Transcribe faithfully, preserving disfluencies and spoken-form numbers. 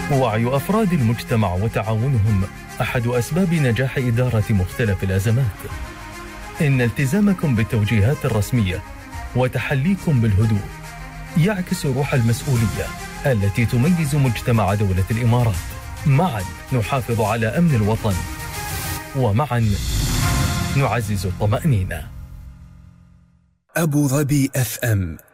وعي أفراد المجتمع وتعاونهم أحد أسباب نجاح إدارة مختلف الأزمات. إن التزامكم بالتوجيهات الرسمية وتحليكم بالهدوء يعكس روح المسؤولية التي تميز مجتمع دولة الإمارات. معا نحافظ على أمن الوطن، ومعا نعزز الطمأنينة. أبو ظبي أف أم